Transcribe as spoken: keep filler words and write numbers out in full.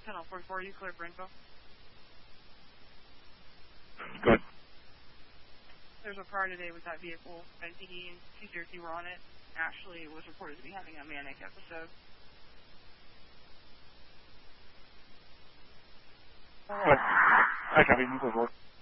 Tunnel forty-four, you clear for info? Good. There's a car today with that vehicle. N P D and T C R T were on it. Actually, it was reported to be having a manic episode. Alright. I copy. Move forward.